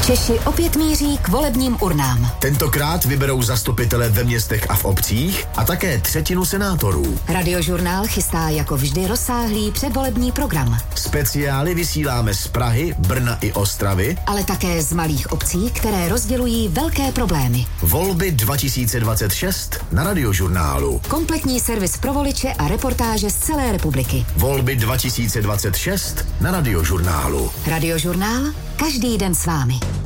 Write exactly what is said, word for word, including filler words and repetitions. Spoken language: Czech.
Češi opět míří k volebním urnám. Tentokrát vyberou zastupitele ve městech a v obcích a také třetinu senátorů. Radiožurnál chystá jako vždy rozsáhlý předvolební program. Speciály vysíláme z Prahy, Brna i Ostravy, ale také z malých obcí, které rozdělují velké problémy. Volby dva tisíce dvacet šest na Radiožurnálu. Kompletní servis pro voliče a reportáže z celé republiky. Volby dva tisíce dvacet šest na Radiožurnálu. Radiožurnál, každý den s vámi.